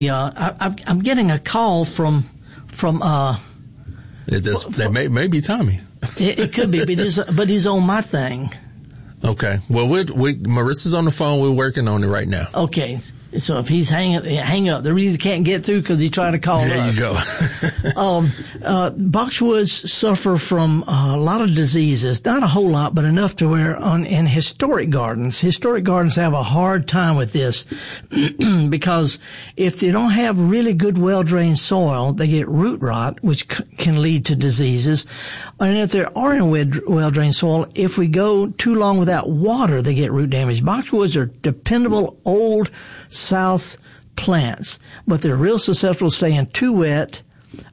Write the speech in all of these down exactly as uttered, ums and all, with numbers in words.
Yeah, I, I'm getting a call from from. Uh, it does, that may, may be Tommy. it, it could be, but he's, but he's on my thing. Okay. Well, we're, we Marissa's on the phone. We're working on it right now. Okay. So if he's hanging, hang up. The reason he can't get through because he's trying to call there us. There you go. um, uh, boxwoods suffer from uh, a lot of diseases. Not a whole lot, but enough to where on, in historic gardens, historic gardens have a hard time with this because if they don't have really good well-drained soil, they get root rot, which c- can lead to diseases. And if they are in well-drained soil, if we go too long without water, they get root damage. Boxwoods are dependable, old, south plants, but they're real susceptible to staying too wet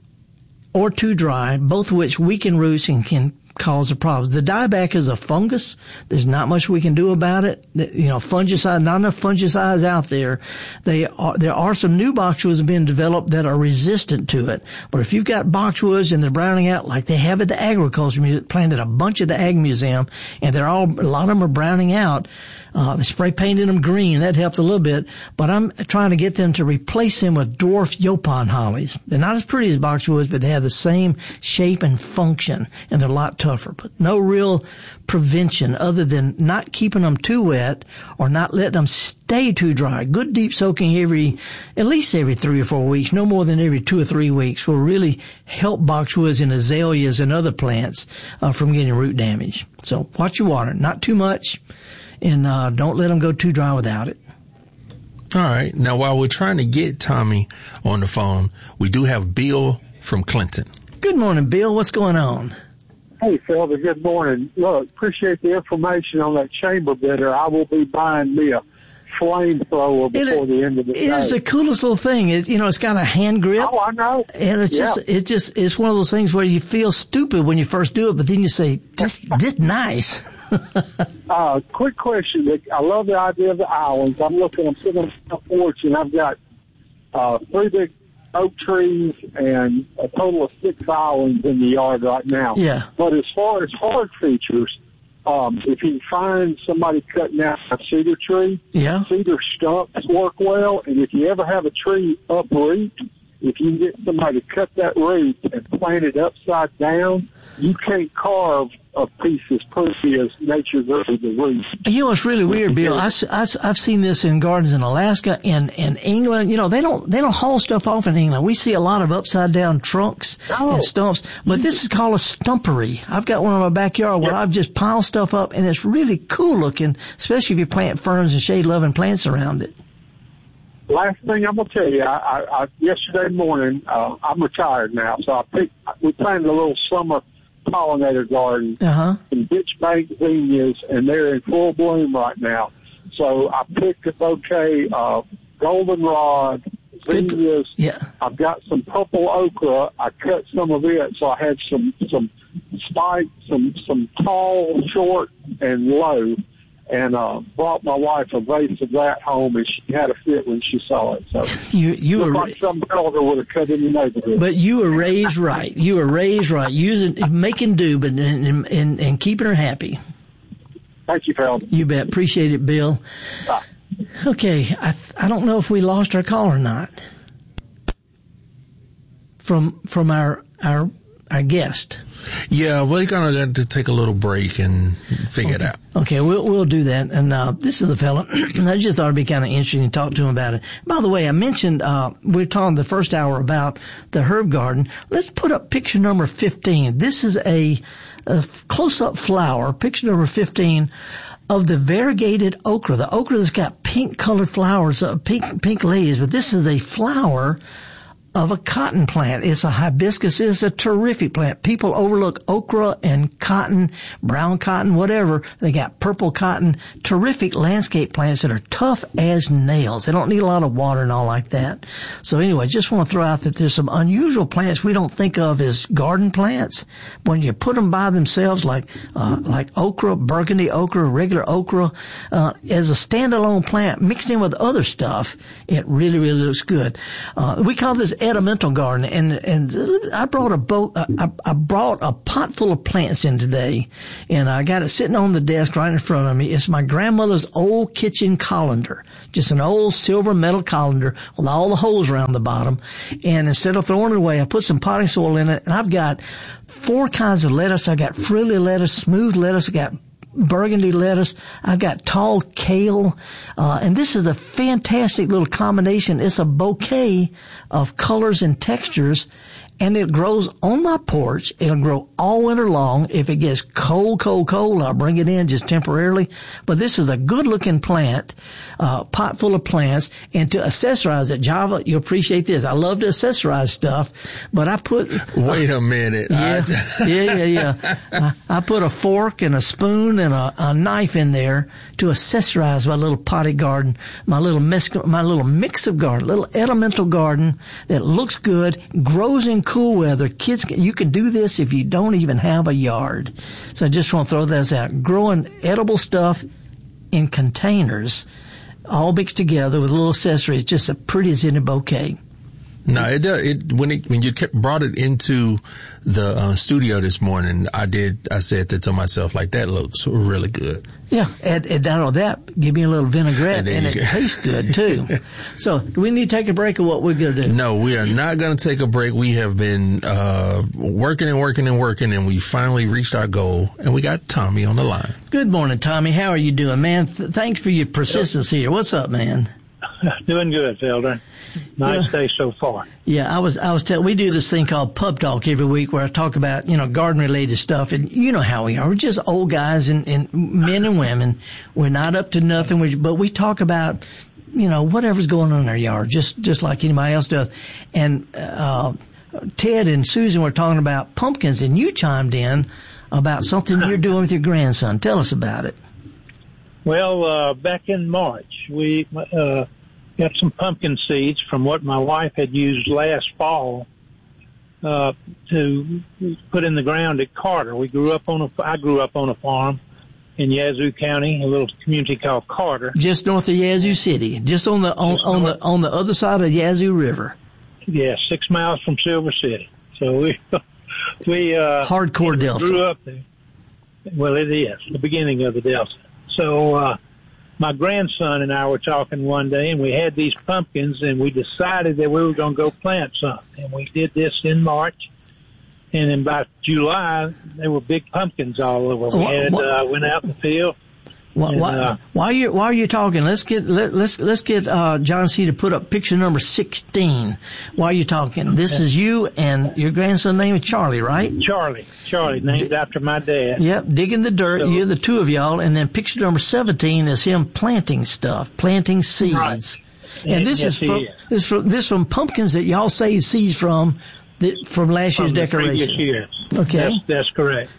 or too dry, both of which weaken roots and can cause the problems. The dieback is a fungus. There's not much we can do about it. You know, fungicide, not enough fungicides out there. They are, there are some new boxwoods being developed that are resistant to it. But if you've got boxwoods and they're browning out like they have at the Agriculture Museum, planted a bunch at the Ag Museum, and they're all, a lot of them are browning out. Uh, they spray painted them green. That helped a little bit. But I'm trying to get them to replace them with dwarf Yaupon hollies. They're not as pretty as boxwoods, but they have the same shape and function, and they're a lot tougher. But no real prevention other than not keeping them too wet or not letting them stay too dry. Good deep soaking every, at least every three or four weeks, no more than every two or three weeks will really help boxwoods and azaleas and other plants uh, from getting root damage. So watch your water. Not too much. And uh, don't let them go too dry without it. All right. Now, while we're trying to get Tommy on the phone, we do have Bill from Clinton. Good morning, Bill. What's going on? Hey, Phil. Good morning. Look, appreciate the information on that chamber bidder. I will be buying me a flamethrower before it, the end of the it day. It is the coolest little thing. It, you know, it's got a hand grip. Oh, I know. And it's yeah. just, it's just, it's one of those things where you feel stupid when you first do it, but then you say, this, this nice. uh, quick question. I love the idea of the islands. I'm looking, I'm sitting on my porch and I've got, uh, three big oak trees and a total of six islands in the yard right now. Yeah. But as far as hard features, um, if you find somebody cutting out a cedar tree, yeah. cedar stumps work well. And if you ever have a tree uproot, if you can get somebody to cut that root and plant it upside down, you can't carve a piece as pretty as nature does the root. You know, it's really weird, Bill. I, I, I've seen this in gardens in Alaska and in England. You know, they don't they don't haul stuff off in England. We see a lot of upside down trunks oh. and stumps, but this is called a stumpery. I've got one in my backyard where yep. I've just piled stuff up, and it's really cool looking, especially if you plant ferns and shade loving plants around it. Last thing I'm gonna tell you, I, I, I yesterday morning, uh, I'm retired now, so I picked. We planted a little summer pollinator garden uh-huh. in Ditch Bank zinnias, and they're in full bloom right now. So I picked a bouquet of goldenrod zinnias. Yeah. I've got some purple okra. I cut some of it, so I had some some spikes, some some tall, short, and low. And uh, brought my wife a vase of that home, and she had a fit when she saw it. So you you were like some elder would have cut in the neighborhood. But you were raised right. You were raised right, using making do, but and and, and keeping her happy. Thank you, Phil. You bet. Appreciate it, Bill. Bye. Okay, I I don't know if we lost our call or not from from our our our guest. Yeah, we're gonna have to take a little break and figure okay. it out. Okay, we'll we'll do that. And uh this is the fella. I just thought it'd be kind of interesting to talk to him about it. By the way, I mentioned uh we we're talking the first hour about the herb garden. Let's put up picture number fifteen. This is a, a close-up flower. Picture number fifteen of the variegated okra. The okra that's got pink-colored flowers, uh, pink pink leaves. But this is a flower of a cotton plant. It's a hibiscus. It's a terrific plant. People overlook okra and cotton, brown cotton, whatever. They got purple cotton. Terrific landscape plants that are tough as nails. They don't need a lot of water and all like that. So anyway, just want to throw out that there's some unusual plants we don't think of as garden plants. When you put them by themselves, like uh, like okra, burgundy okra, regular okra, uh, as a standalone plant mixed in with other stuff, it really, really looks good. Uh, we call this ornamental garden, and and I brought a boat. I, I brought a pot full of plants in today, and I got it sitting on the desk right in front of me. It's my grandmother's old kitchen colander, just an old silver metal colander with all the holes around the bottom. And instead of throwing it away, I put some potting soil in it, and I've got four kinds of lettuce. I got frilly lettuce, smooth lettuce. I got burgundy lettuce. I've got tall kale. Uh, and this is a fantastic little combination. It's a bouquet of colors and textures. And it grows on my porch. It'll grow all winter long. If it gets cold, cold, cold, I'll bring it in just temporarily. But this is a good-looking plant, uh, pot full of plants. And to accessorize it, Java, you appreciate this. I love to accessorize stuff, but I put... Wait a minute. Yeah, I... yeah, yeah, yeah. I, I put a fork and a spoon and a, a knife in there to accessorize my little potted garden, my little mix, my little mix of garden, little elemental garden that looks good, grows in cool weather. Kids, you can do this if you don't even have a yard. So I just want to throw this out. Growing edible stuff in containers, all mixed together with little accessories, just as pretty as any bouquet. No, it does. It when it when you kept, brought it into the uh, studio this morning, I did. I said that to myself, like, that looks really good. Yeah, and, and not only that, give me a little vinaigrette, and, and it go. tastes good too. So, do we need to take a break, or what we're going to do? No, we are not going to take a break. We have been uh working and working and working, and we finally reached our goal, and we got Tommy on the line. Good morning, Tommy. How are you doing, man? Th- thanks for your persistence here. What's up, man? Doing good, Felder. Nice yeah. day so far. Yeah, I was, I was telling, we do this thing called Pub Talk every week where I talk about, you know, garden related stuff. And you know how we are. We're just old guys and, and men and women. We're not up to nothing, we, but we talk about, you know, whatever's going on in our yard, just, just like anybody else does. And, uh, Ted and Susan were talking about pumpkins, and you chimed in about something you're doing with your grandson. Tell us about it. Well, uh, back in March, we, uh, got some pumpkin seeds from what my wife had used last fall uh to put in the ground at Carter. We grew up on a I grew up on a farm in Yazoo County, a little community called Carter, just north of Yazoo City, just on the on, on the on the other side of Yazoo River. Yeah, six miles from Silver City. So we we uh hardcore Delta. Grew up there. Well, it is the beginning of the Delta. So uh my grandson and I were talking one day, and we had these pumpkins, and we decided that we were going to go plant some. And we did this in March, and in about July, there were big pumpkins all over. We had uh, went out in the field. Why, and, why, uh, while you while you're talking, let's get let, let's let's get uh, John C. to put up picture number sixteen. While you're talking, this okay. is you and your grandson named Charlie, right? Charlie, Charlie, named D- after my dad. Yep, digging the dirt. So, you're the two of y'all, and then picture number seventeen is him planting stuff, planting seeds. Right. And, and this yes, is from is. this from this from pumpkins that y'all saved seeds from, that, from last from year's the decoration. Previous year. Okay, that's, that's correct.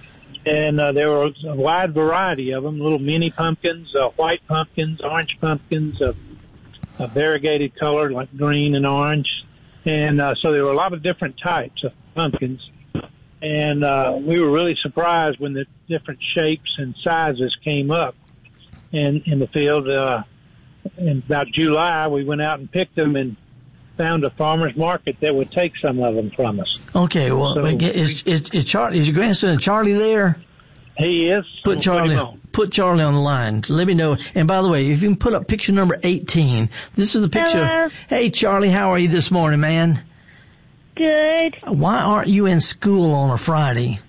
And uh, there were a wide variety of them, little mini pumpkins, uh, white pumpkins, orange pumpkins, uh, uh, variegated color like green and orange. And uh, so there were a lot of different types of pumpkins. And uh, we were really surprised when the different shapes and sizes came up in, in the field. Uh, in about July, we went out and picked them and found a farmer's market that would take some of them from us. Okay, well, so, is, is, is, Charlie, is your grandson Charlie there? He is. Put Charlie, put, put Charlie on the line. Let me know. And by the way, if you can put up picture number eighteen, this is the picture. Hello. Hey, Charlie, how are you this morning, man? Good. Why aren't you in school on a Friday?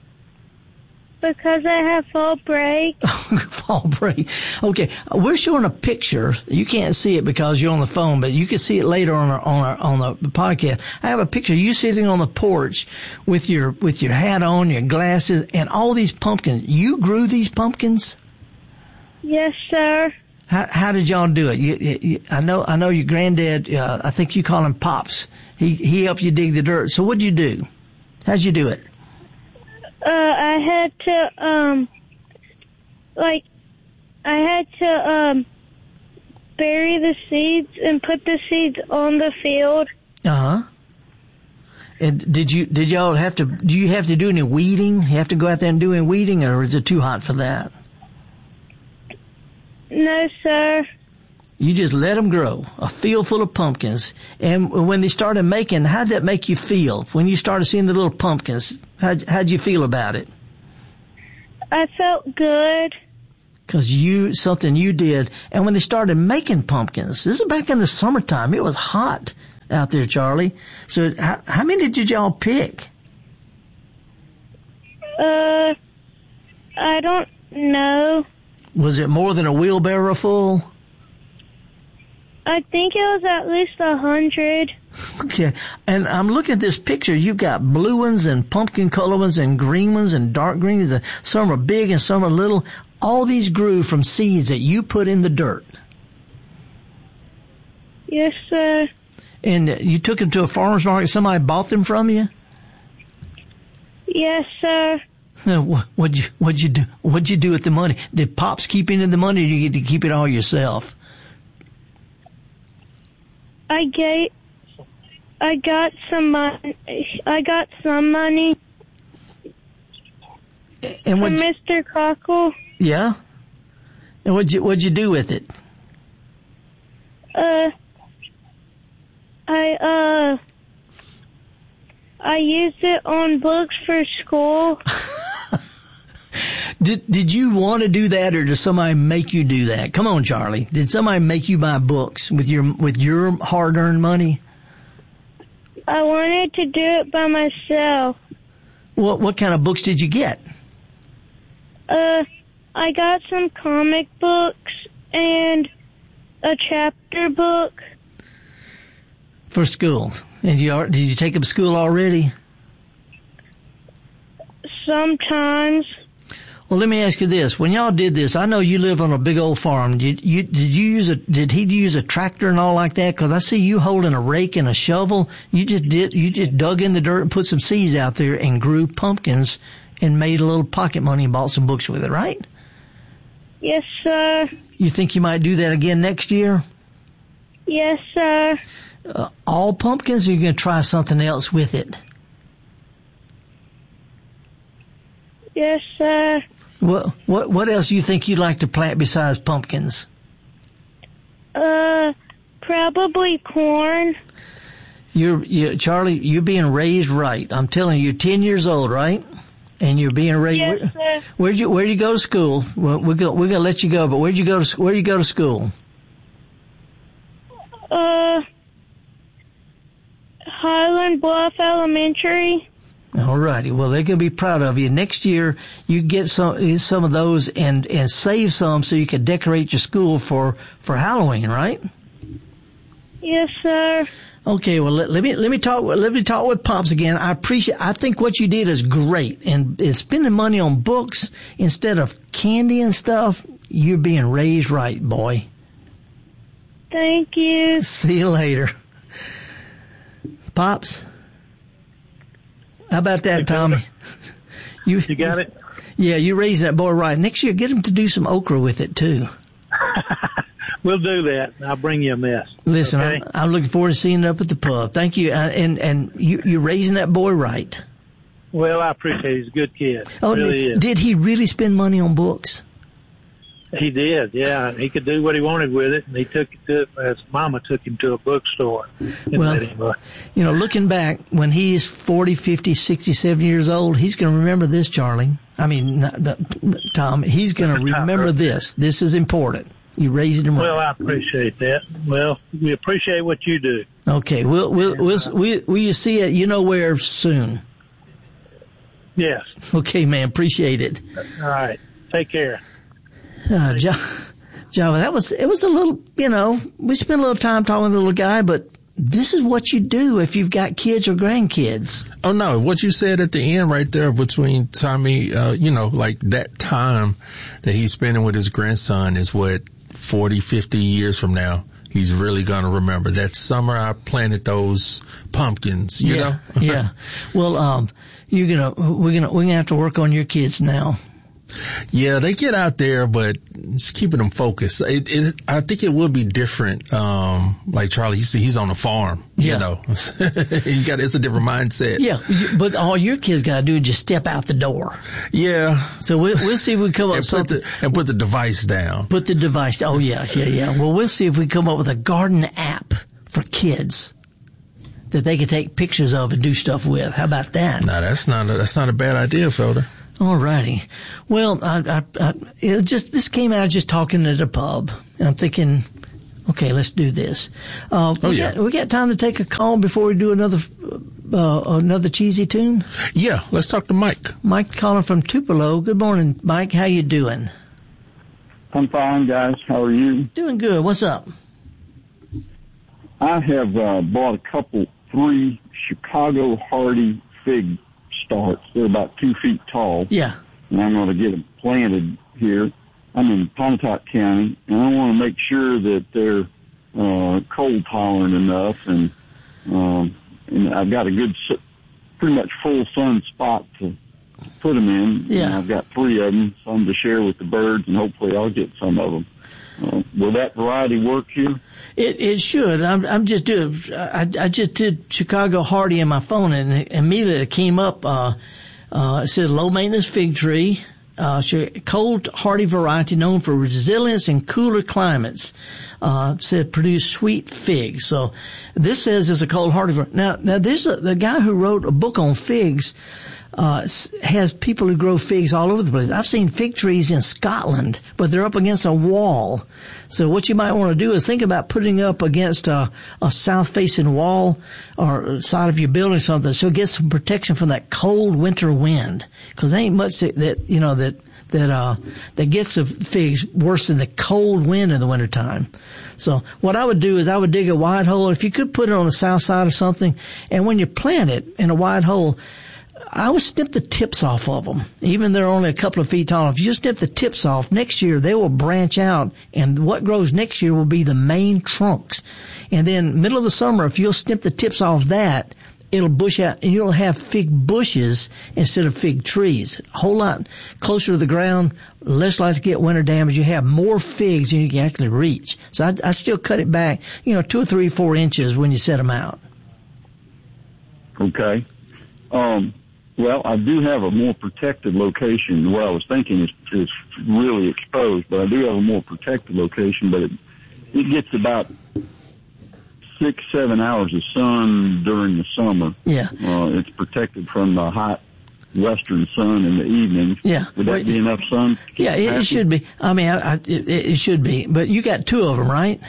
Because I have fall break. Fall break. Okay, we're showing a picture. You can't see it because you're on the phone, but you can see it later on our, on our, on the podcast. I have a picture of you sitting on the porch with your with your hat on, your glasses, and all these pumpkins. You grew these pumpkins? Yes, sir. How how did y'all do it? You, you, I know I know your granddad. Uh, I think you call him Pops. He he helped you dig the dirt. So what'd you do? How'd you do it? Uh, I had to, um, like, I had to, um, bury the seeds and put the seeds on the field. Uh-huh. And did you, did y'all have to, do you have to do any weeding? You have to go out there and do any weeding, or is it too hot for that? No, sir. You just let them grow, a field full of pumpkins. And when they started making, how'd that make you feel? When you started seeing the little pumpkins, how'd, how'd you feel about it? I felt good. Because you, something you did. And when they started making pumpkins, this is back in the summertime. It was hot out there, Charlie. So how, how many did y'all pick? Uh, I don't know. Was it more than a wheelbarrow full? I think it was at least a hundred. Okay. And I'm looking at this picture. You've got blue ones and pumpkin color ones and green ones and dark greens. Some are big and some are little. All these grew from seeds that you put in the dirt. Yes, sir. And you took them to a farmer's market. Somebody bought them from you? Yes, sir. What'd you, what'd you do? What'd you do with the money? Did Pops keep any of the money or did you get to keep it all yourself? I gave, I got some money. I got some money and from Mister Cockle. Yeah. And what'd you what'd you do with it? Uh, I uh, I used it on books for school. Did did you want to do that, or did somebody make you do that? Come on, Charlie. Did somebody make you buy books with your with your hard-earned money? I wanted to do it by myself. What what kind of books did you get? Uh, I got some comic books and a chapter book for school. And you are, did you take up school already? Sometimes. Well, let me ask you this. When y'all did this, I know you live on a big old farm. Did you, did you use a, did he use a tractor and all like that? Cause I see you holding a rake and a shovel. You just did, you just dug in the dirt and put some seeds out there and grew pumpkins and made a little pocket money and bought some books with it, right? Yes, sir. You think you might do that again next year? Yes, sir. Uh, all pumpkins, or are you going to try something else with it? Yes, sir. What what what else do you think you'd like to plant besides pumpkins? Uh, probably corn. You're, you Charlie, you're being raised right. I'm telling you, you're ten years old, right? And you're being raised. Yes, sir. Where'd you Where'd you go to school? Well, we're gonna we're gonna let you go, but where'd you go to Where'd you go to school? Uh, Highland Bluff Elementary. All righty. Well, they're going to be proud of you. Next year, you get some some of those and and save some so you can decorate your school for for Halloween, right? Yes, sir. Okay. Well, let, let me let me talk let me talk with Pops again. I appreciate. I think what you did is great, and, and spending money on books instead of candy and stuff. You're being raised right, boy. Thank you. See you later, Pops. How about that, Tommy? You, you got it? Yeah, you're raising that boy right. Next year, get him to do some okra with it, too. We'll do that. I'll bring you a mess. Listen, okay? I'm, I'm looking forward to seeing it up at the pub. Thank you. Uh, and and you, you're raising that boy right. Well, I appreciate it. He's a good kid. Oh, really did, is. did he really spend money on books? He did, yeah. He could do what he wanted with it, and he took it to, his mama took him to a bookstore. And well, let him, uh, you know, looking back, when he's forty, fifty, sixty, seventy years old, he's going to remember this, Charlie. I mean, not, not, Tom, he's going to remember this. This is important. You raised him right. Well, I appreciate that. Well, we appreciate what you do. Okay, we'll, we'll, we'll, we'll, will you see it, you know where, soon? Yes. Okay, man, appreciate it. All right. Take care. Uh, Java, that was, it was a little, you know, we spent a little time talking to the little guy, but this is what you do if you've got kids or grandkids. Oh, no, what you said at the end right there between Tommy, uh, you know, like that time that he's spending with his grandson is what forty, fifty years from now, he's really going to remember. That summer I planted those pumpkins, you yeah, know? yeah. Well, um, you're gonna, we're gonna, we're gonna have to work on your kids now. Yeah, they get out there, but just keeping them focused. It, it, I think it will be different. Um, like Charlie, he's, he's on a farm, yeah. you know, you got, it's a different mindset. Yeah. But all your kids got to do is just step out the door. Yeah. So we'll, we'll see if we come up with something. The, and put the device down. Put the device down. Oh, yeah, yeah, yeah. Well, we'll see if we come up with a garden app for kids that they can take pictures of and do stuff with. How about that? No, that's not a, that's not a bad idea, Felder. All righty. Well, I, I, I, it just this came out just talking at a pub, and I'm thinking, okay, let's do this. Uh, oh we yeah, got, we got time to take a call before we do another uh, another cheesy tune. Yeah, let's talk to Mike. Mike calling from Tupelo. Good morning, Mike. How you doing? I'm fine, guys. How are you? Doing good. What's up? I have uh, bought a couple, three Chicago Hardy fig starts. They're about two feet tall. Yeah. And I'm going to get them planted here. I'm in Pontotoc County, and I want to make sure that they're uh, cold tolerant enough. And um, and I've got a good, pretty much full sun spot to put them in. Yeah. And I've got three of them, some to share with the birds, and hopefully I'll get some of them. Uh, will that variety work here? It it should. I'm I'm just doing. I I just did Chicago Hardy in my phone, and immediately it came up. Uh, uh, it said low maintenance fig tree, uh, cold hardy variety known for resilience in cooler climates. Uh, said produce sweet figs. So this says it's a cold hardy variety. Now now there's a, the guy who wrote a book on figs. Uh, has people who grow figs all over the place. I've seen fig trees in Scotland, but they're up against a wall. So what you might want to do is think about putting up against a, a south-facing wall or side of your building or something, so get some protection from that cold winter wind. Because there ain't much that, that you know that that uh that gets the figs worse than the cold wind in the wintertime. So what I would do is I would dig a wide hole. If you could put it on the south side of something, and when you plant it in a wide hole, I would snip the tips off of them, even they're only a couple of feet tall. If you snip the tips off, next year they will branch out, and what grows next year will be the main trunks. And then middle of the summer, if you'll snip the tips off that, it'll bush out, and you'll have fig bushes instead of fig trees. A whole lot closer to the ground, less likely to get winter damage. You have more figs than you can actually reach. So I, I still cut it back, you know, two or three, four inches when you set them out. Okay. Um. Well, I do have a more protected location. What I was thinking is, is really exposed, but I do have a more protected location, but it, it gets about six, seven hours of sun during the summer. Yeah. Uh, it's protected from the hot western sun in the evenings. Yeah. Would that Wait, be enough sun? Yeah, it, it should be. I mean, I, I, it, it should be. But you got two of them, right?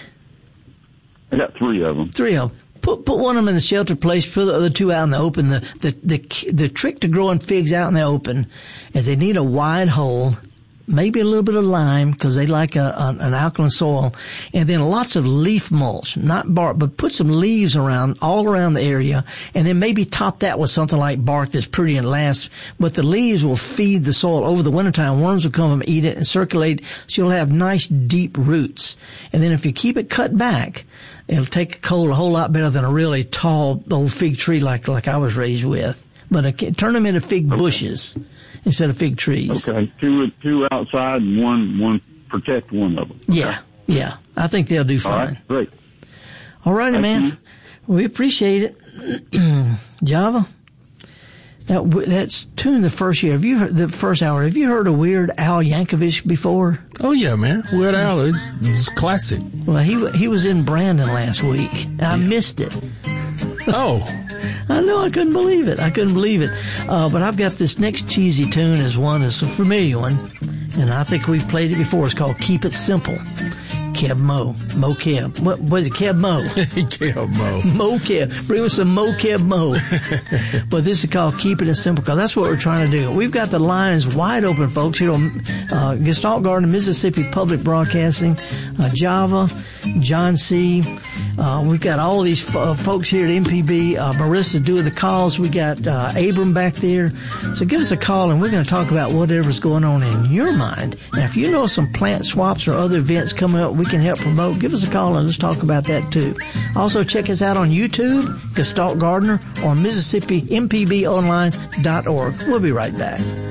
I got three of them. Three of them. Put put one of them in a sheltered place. Put the other two out in the open. The the the the trick to growing figs out in the open is they need a wide hole, maybe a little bit of lime because they like a, a an alkaline soil, and then lots of leaf mulch, not bark, but put some leaves around all around the area, and then maybe top that with something like bark that's pretty and lasts. But the leaves will feed the soil over the wintertime. Worms will come and eat it and circulate, so you'll have nice deep roots. And then if you keep it cut back, it'll take cold a whole lot better than a really tall old fig tree like like I was raised with. But uh, turn them into fig bushes instead of fig trees. Okay, two two outside and one one protect one of them. Okay. Yeah, yeah. I think they'll do fine. All right, great. All righty, Thank man. you. We appreciate it. Java. Now, that's tuned the first year. Have you heard the first hour? Have you heard of Weird Al Yankovic before? Oh yeah, man. Weird Al is it's classic. Well, he he was in Brandon last week. And I missed it. Oh. I know, I couldn't believe it. I couldn't believe it. Uh, but I've got this next cheesy tune as one, it's a familiar one, and I think we've played it before. It's called Keep It Simple. Keb Mo. Mo Keb. What was it? Keb Mo. Keb Mo. Mo Keb. Bring us some Mo Keb Mo. But this is called Keep It Simple, because that's what we're trying to do. We've got the lines wide open, folks, here on uh, Gestalt Garden, Mississippi Public Broadcasting, uh, Java, John C. Uh, we've got all these f- uh, folks here at M P B. Uh, Marissa doing the calls. We got uh, Abram back there. So give us a call, and we're going to talk about whatever's going on in your mind. Now, if you know some plant swaps or other events coming up we can help promote, give us a call and let's talk about that too. Also, check us out on YouTube, Gestalt Gardener, or Mississippi M P B online dot org. We'll be right back.